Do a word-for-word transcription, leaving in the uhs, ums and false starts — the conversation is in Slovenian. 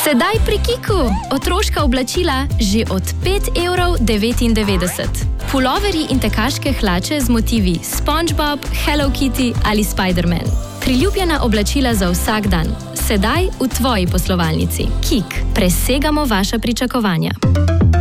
Sedaj pri Kiku. Otroška oblačila že od pet evrov devetindevetdeset. Puloverji in tekaške hlače z motivi SpongeBob, Hello Kitty ali Spider-Man. Priljubljena oblačila za vsak dan. Sedaj v tvoji poslovalnici. Kik. Presegamo vaša pričakovanja.